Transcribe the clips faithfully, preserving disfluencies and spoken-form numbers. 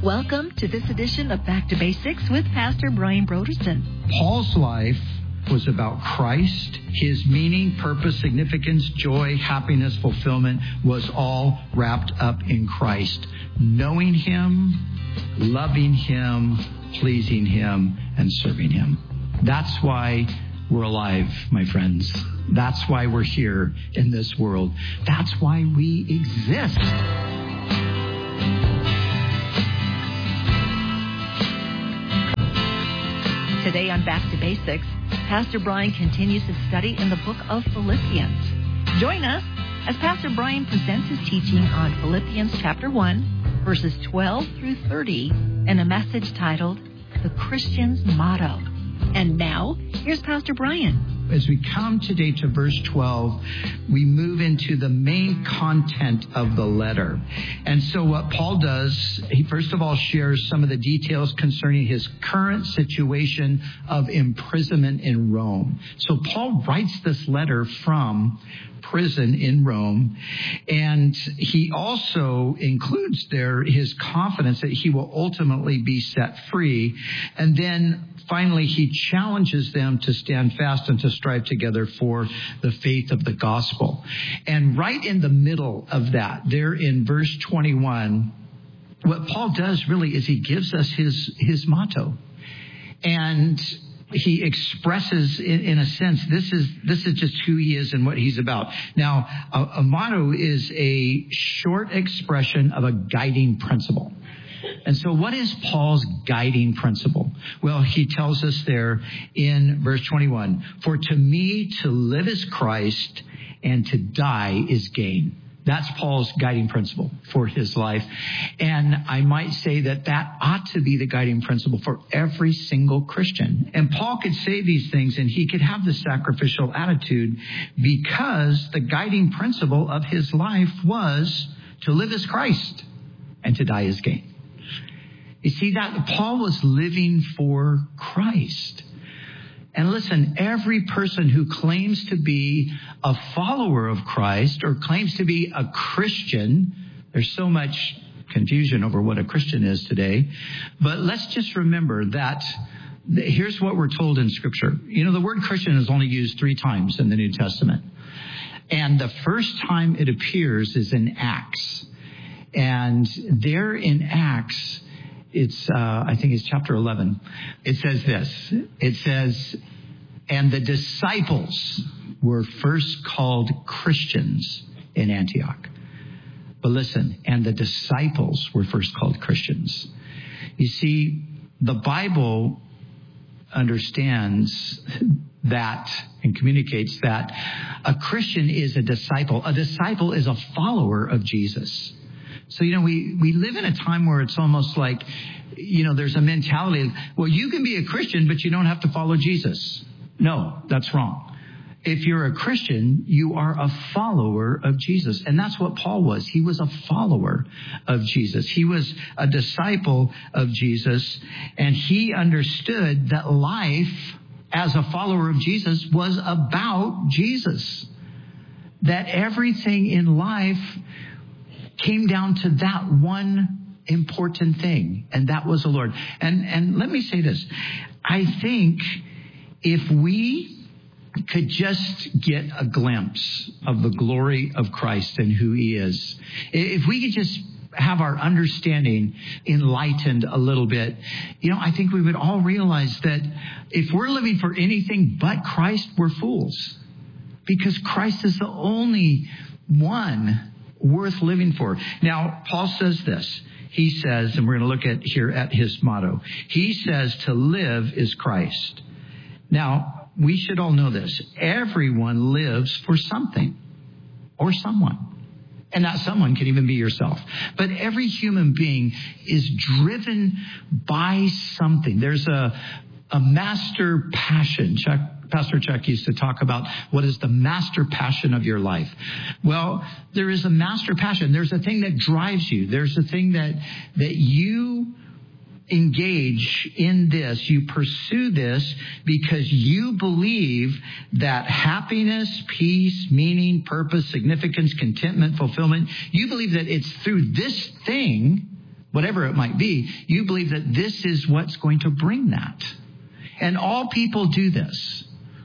Welcome to this edition of Back to Basics with Pastor Brian Broderson. Paul's life was about Christ. His meaning, purpose, significance, joy, happiness, fulfillment was all wrapped up in Christ. Knowing Him, loving Him, pleasing Him, and serving Him. That's why we're alive, my friends. That's why we're here in this world. That's why we exist. Today on Back to Basics, Pastor Brian continues his study in the book of Philippians. Join us as Pastor Brian presents his teaching on Philippians chapter one, verses twelve through thirty, in a message titled, The Christian's Motto. And now, here's Pastor Brian. As we come today to verse twelve, we move into the main content of the letter. And so what Paul does, he first of all shares some of the details concerning his current situation of imprisonment in Rome. So Paul writes this letter from prison in Rome, and he also includes there his confidence that he will ultimately be set free. And then finally, he challenges them to stand fast and to strive together for the faith of the gospel. And right in the middle of that, there in verse twenty-one, what Paul does really is he gives us his, his motto. And he expresses, in, in a sense, this is this is just who he is and what he's about. Now, a, a motto is a short expression of a guiding principle. And so what is Paul's guiding principle? Well, he tells us there in verse twenty-one, for to me to live is Christ and to die is gain. That's Paul's guiding principle for his life. And I might say that that ought to be the guiding principle for every single Christian. And Paul could say these things and he could have the sacrificial attitude because the guiding principle of his life was to live as Christ and to die as gain. You see that Paul was living for Christ. And listen, every person who claims to be a follower of Christ or claims to be a Christian, there's so much confusion over what a Christian is today. But let's just remember that here's what we're told in Scripture. You know, the word Christian is only used three times in the New Testament. And the first time it appears is in Acts. And there in Acts, It's, uh, I think it's chapter eleven. It says this. It says, and the disciples were first called Christians in Antioch. But listen, and the disciples were first called Christians. You see, the Bible understands that and communicates that a Christian is a disciple. A disciple is a follower of Jesus. So, you know, we, we live in a time where it's almost like, you know, there's a mentality of, well, you can be a Christian, but you don't have to follow Jesus. No, that's wrong. If you're a Christian, you are a follower of Jesus. And that's what Paul was. He was a follower of Jesus. He was a disciple of Jesus. And he understood that life as a follower of Jesus was about Jesus. That everything in life came down to that one important thing, and that was the Lord. And and let me say this. I think if we could just get a glimpse of the glory of Christ and who He is, if we could just have our understanding enlightened a little bit, you know, I think we would all realize that if we're living for anything but Christ, we're fools. Because Christ is the only one worth living for. Now, Paul says this. He says, and we're going to look at here at his motto. He says to live is Christ. Now, we should all know this. Everyone lives for something or someone. And that someone can even be yourself. But every human being is driven by something. There's a, a master passion. Chuck Pastor Chuck used to talk about what is the master passion of your life. Well, there is a master passion. There's a thing that drives you. There's a thing that that you engage in this. You pursue this because you believe that happiness, peace, meaning, purpose, significance, contentment, fulfillment, you believe that it's through this thing whatever it might be, you believe that this is what's going to bring that. And all people do this.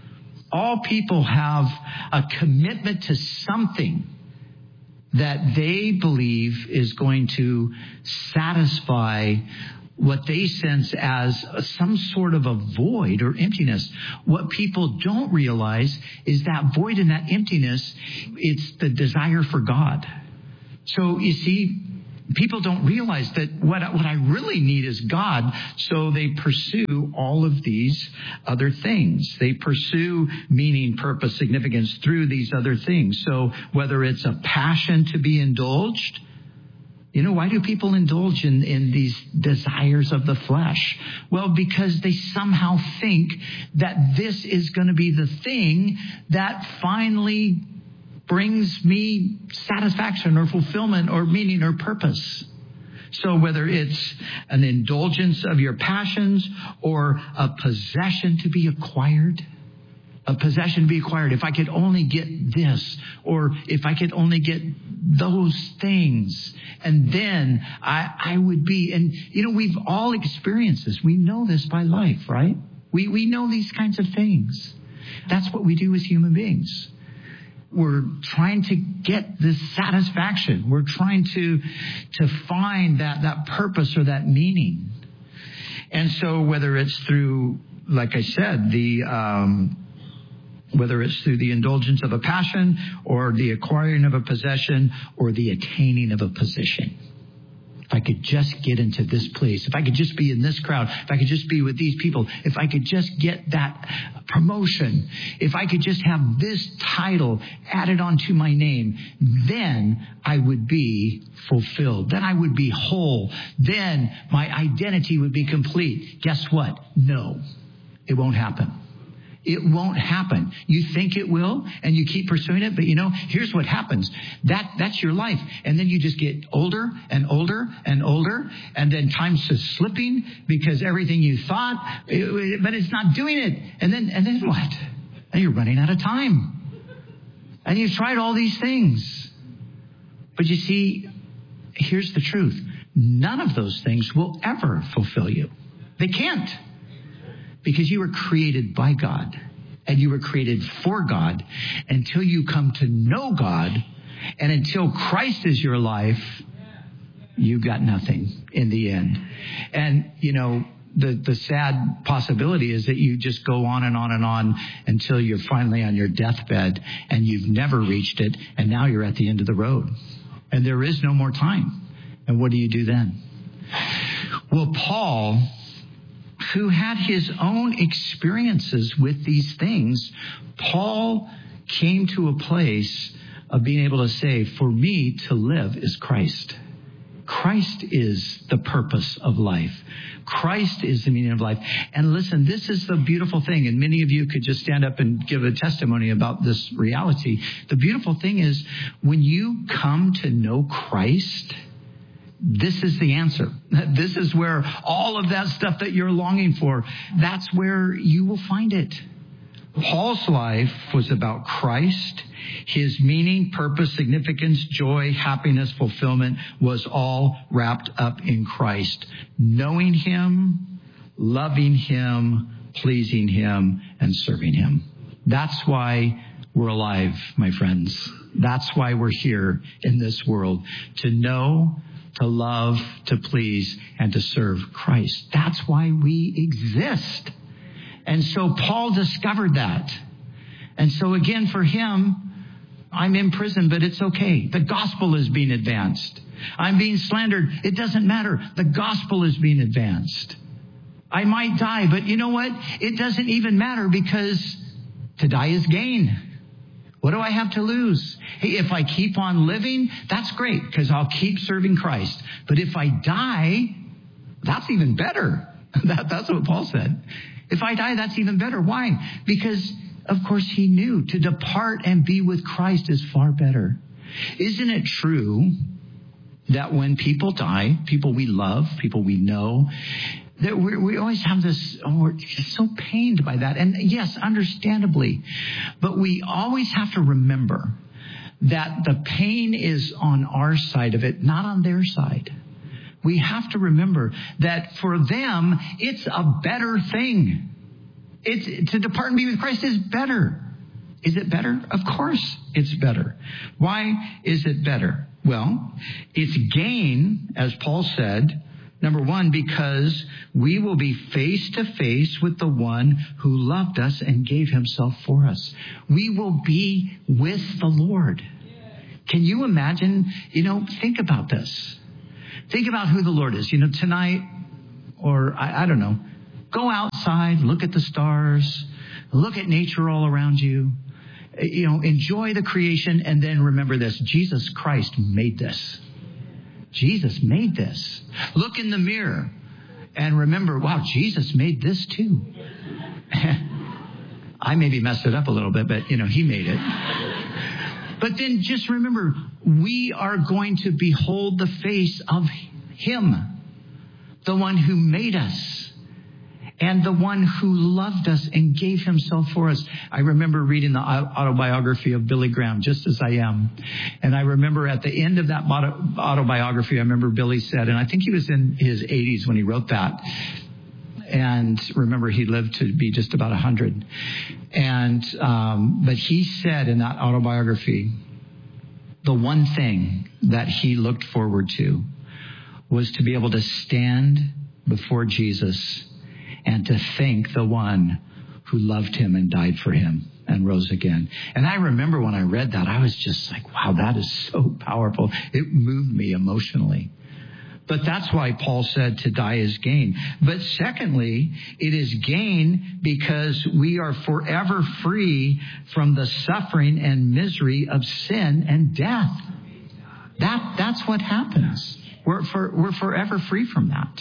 All people have a commitment to something that they believe is going to satisfy what they sense as some sort of a void or emptiness. What people don't realize is that void and that emptiness, it's the desire for God. So you see, people don't realize that what, what I really need is God, so they pursue all of these other things. They pursue meaning, purpose, significance through these other things. So whether it's a passion to be indulged, you know, why do people indulge in, in these desires of the flesh? Well, because they somehow think that this is going to be the thing that finally brings me satisfaction or fulfillment or meaning or purpose. So whether it's an indulgence of your passions or a possession to be acquired, a possession to be acquired. If I could only get this, or if I could only get those things, and then I, I would be, and you know, we've all experienced this. We know this by life, right? We, we know these kinds of things. That's what we do as human beings. We're trying to get this satisfaction. We're trying to, to find that, that purpose or that meaning. And so whether it's through, like I said, the, um, whether it's through the indulgence of a passion or the acquiring of a possession or the attaining of a position. If I could just get into this place, if I could just be in this crowd, if I could just be with these people, if I could just get that promotion, if I could just have this title added onto my name, then I would be fulfilled. Then I would be whole. Then my identity would be complete. Guess what? No, it won't happen. It won't happen. You think it will, and you keep pursuing it, but you know, here's what happens. That that's your life. And then you just get older and older and older, and then time's just slipping because everything you thought, it, but it's not doing it. And then and then what? And you're running out of time. And you've tried all these things. But you see, here's the truth. None of those things will ever fulfill you. They can't. Because you were created by God and you were created for God until you come to know God, and until Christ is your life, you've got nothing in the end. And, you know, the, the sad possibility is that you just go on and on and on until you're finally on your deathbed and you've never reached it, and now you're at the end of the road and there is no more time. And what do you do then? Well, Paul, who had his own experiences with these things, Paul came to a place of being able to say, for me to live is Christ. Christ is the purpose of life. Christ is the meaning of life. And listen, this is the beautiful thing. And many of you could just stand up and give a testimony about this reality. The beautiful thing is when you come to know Christ, this is the answer. This is where all of that stuff that you're longing for, that's where you will find it. Paul's life was about Christ. His meaning, purpose, significance, joy, happiness, fulfillment was all wrapped up in Christ. Knowing him, loving him, pleasing him, and serving him. That's why we're alive, my friends. That's why we're here in this world. To know, to love, to please, and to serve Christ. That's why we exist. And so Paul discovered that. And so again, for him, I'm in prison, but it's okay. The gospel is being advanced. I'm being slandered. It doesn't matter. The gospel is being advanced. I might die, but you know what? It doesn't even matter, because to die is gain. What do I have to lose? Hey, if I keep on living, that's great, because I'll keep serving Christ. But if I die, that's even better. That, that's what Paul said. If I die, that's even better. Why? Because, of course, he knew to depart and be with Christ is far better. Isn't it true that when people die, people we love, people we know, that we, we always have this, oh, we're so pained by that. And yes, understandably, but we always have to remember that the pain is on our side of it, not on their side. we have to remember that for them, it's a better thing. It's to depart and be with Christ is better. Is it better? Of course it's better. Why is it better? Well, it's gain, as Paul said, number one, because we will be face to face with the one who loved us and gave himself for us. We will be with the Lord. Can you imagine? You know, think about this. Think about who the Lord is. You know, tonight, or I, I don't know, go outside, look at the stars, look at nature all around you. You know, enjoy the creation, and then remember this. Jesus Christ made this. Jesus made this. Look in the mirror and remember, wow, Jesus made this too. I maybe messed it up a little bit, but, you know, he made it. But then just remember, we are going to behold the face of him, the one who made us. And the one who loved us and gave himself for us. I remember reading the autobiography of Billy Graham, Just As I Am. And I remember at the end of that autobiography, I remember Billy said, and I think he was in his eighties when he wrote that. And remember, he lived to be just about one hundred. And, um, but he said in that autobiography, the one thing that he looked forward to was to be able to stand before Jesus and to thank the one who loved him and died for him and rose again. And I remember when I read that, I was just like, wow, that is so powerful. It moved me emotionally. But that's why Paul said to die is gain. But secondly, it is gain because we are forever free from the suffering and misery of sin and death. That, that's what happens. We're, for, we're forever free from that.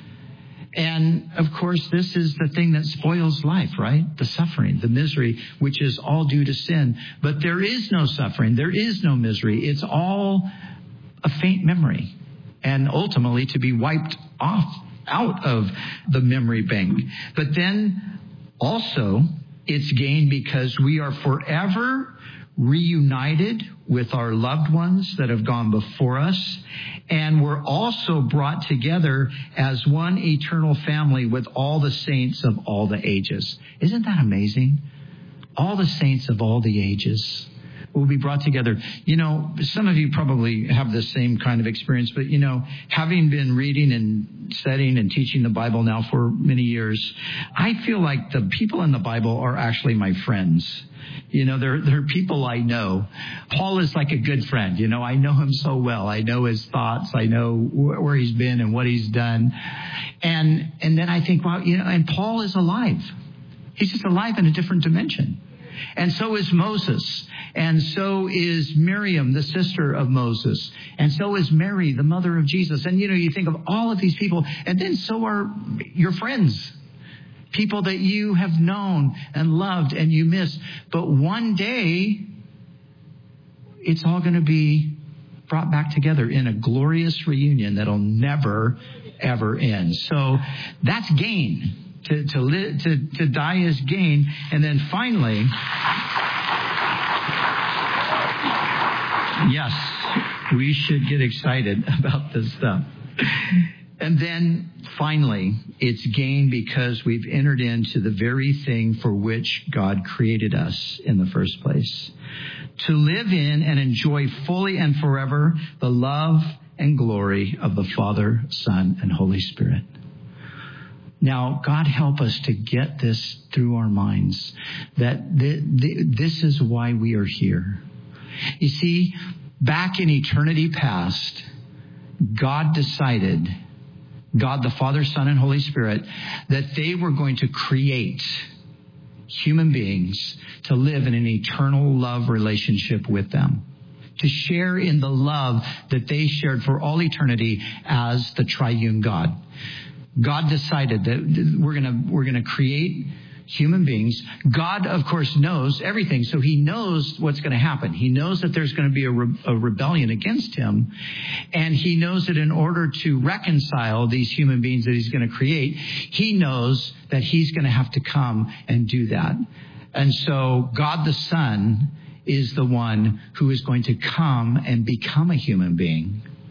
And, of course, this is the thing that spoils life, right? The suffering, the misery, which is all due to sin. But there is no suffering. There is no misery. It's all a faint memory. And ultimately to be wiped off, out of the memory bank. But then also it's gain because we are forever reunited with our loved ones that have gone before us. And we're also brought together as one eternal family with all the saints of all the ages. Isn't that amazing? All the saints of all the ages will be brought together. You know, some of you probably have the same kind of experience, but, you know, having been reading and studying and teaching the Bible now for many years, I feel like the people in the Bible are actually my friends. You know, they're, they're people I know. Paul is like a good friend. You know, I know him so well. I know his thoughts. I know wh- where he's been and what he's done. And, and then I think, wow, you know, and Paul is alive. He's just alive in a different dimension. And so is Moses. And so is Miriam, the sister of Moses. And so is Mary, the mother of Jesus. And, you know, you think of all of these people. And then so are your friends. People that you have known and loved and you miss. But one day, it's all going to be brought back together in a glorious reunion that'll never, ever end. So that's gain. To to, li- to to die is gain. And then finally, yes, we should get excited about this stuff. And then finally, it's gain because we've entered into the very thing for which God created us in the first place. To live in and enjoy fully and forever the love and glory of the Father, Son, and Holy Spirit. Now, God help us to get this through our minds, that th- th- this is why we are here. You see, back in eternity past, God decided, God the Father, Son, and Holy Spirit, that they were going to create human beings to live in an eternal love relationship with them, to share in the love that they shared for all eternity as the triune God. God decided that we're going to we're going to create human beings. God, of course, knows everything. So he knows what's going to happen. He knows that there's going to be a, re- a rebellion against him. And he knows that in order to reconcile these human beings that he's going to create, he knows that he's going to have to come and do that. And so God the Son is the one who is going to come and become a human being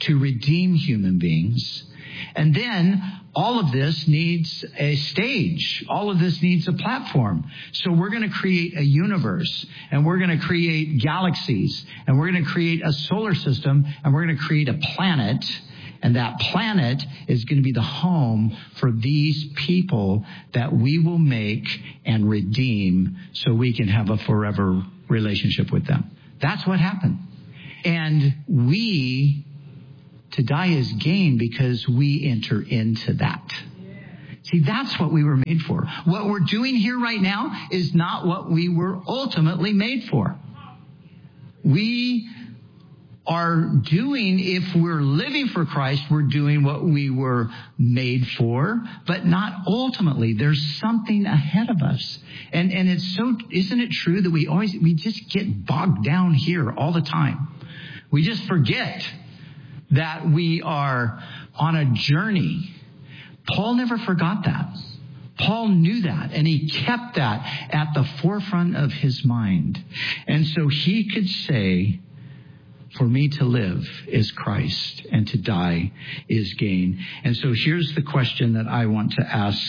to redeem human beings. And then all of this needs a stage. All of this needs a platform. So we're going to create a universe, and we're going to create galaxies, and we're going to create a solar system, and we're going to create a planet. And that planet is going to be the home for these people that we will make and redeem so we can have a forever relationship with them. That's what happened. And we, to die is gain because we enter into that. See, that's what we were made for. What we're doing here right now is not what we were ultimately made for. We are doing, if we're living for Christ, we're doing what we were made for, but not ultimately. There's something ahead of us. And and it's so, isn't it true that we always, we just get bogged down here all the time. We just forget that we are on a journey. Paul never forgot that. Paul knew that, and he kept that at the forefront of his mind. And so he could say, for me to live is Christ, and to die is gain. And so here's the question that I want to ask